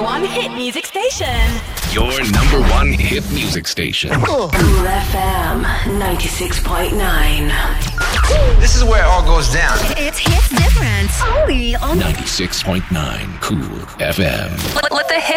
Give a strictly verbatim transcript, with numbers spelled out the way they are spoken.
one hit music station. Your number one hit music station. Cool F M ninety-six point nine. This is where it all goes down. It's hits different. Only on ninety-six point nine Cool F M. Let, let the hit